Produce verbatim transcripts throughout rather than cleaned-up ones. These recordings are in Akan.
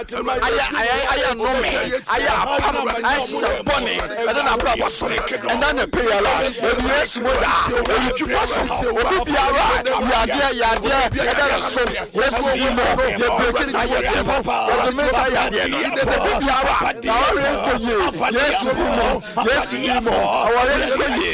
aya aya no me aya apam aya boni and then abra so and then the payala and yes moja you too fast obi biara ya dia ya dia and then so yes we know the breaking the messiah dia no the biara na ore ko ye yes we know yes we know our ye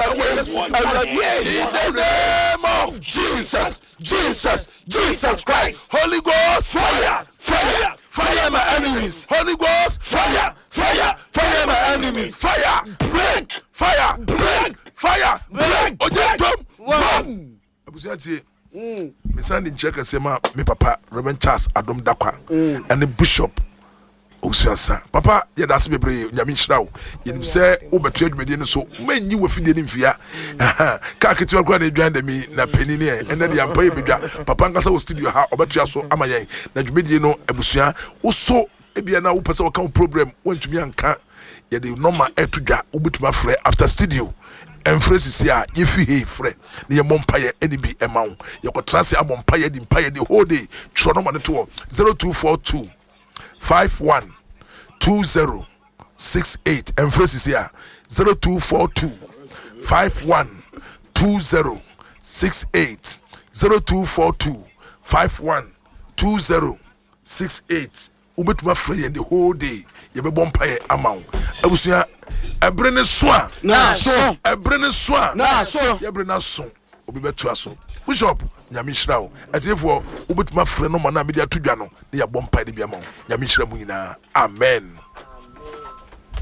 in the name of Jesus Jesus Jesus Christ. Holy Ghost fire fire fire my enemies. Holy Ghost fire fire fire my enemies. Fire break fire break fire break ojetom one abusiati mm me send check asema me papa Reverend Charles Adom Dakwa and the bishop Osuasa papa ye das bebre nyame nhyirawo yenim se obetu adwumede no so manyi wafide ni mfia ka ketewa kwa na dwan da mi na penini e ene de ampa ye bedwa papa nkasa wo studio ha obetu aso amayen na adwumede no abusua wo so ebia na wo pese wo kan program wantumi anka ye de normal etudwa obetuma frɛ after studio emfresi a ye fi he frɛ ne ye mompa ye eni bi emawo ye ko trase abompa ye di mpa ye di whole day tro no mo to zero two four two five one two zero six eight and phrases here zero two four two five one two zero six eight zero two four two five one two zero six eight ubetuma free and the whole day you be bomb pay amount abusia ebrene soa na so ebrene soa na so ebrene so obi betu aso bishop nyame hyirawo atiefo ubetuma frɛ no mana media tudwa no ne ya bompa de bia ma nyame hyira mu nyina amen.